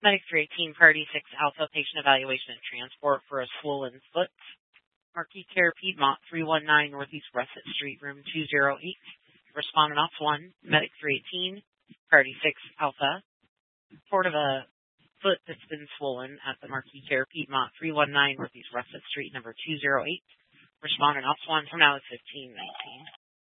Medic 318, Priority 6 Alpha, Patient Evaluation and Transport for a Swollen Foot. Marquis Care Piedmont 319 Northeast Russet Street, Room 208. Respondent Ops 1, Medic 318, Priority 6 Alpha. Report of a foot that's been swollen at the Marquis Care Piedmont 319 Northeast Russet Street, number 208. Respondent Ops 1 from now is 1519.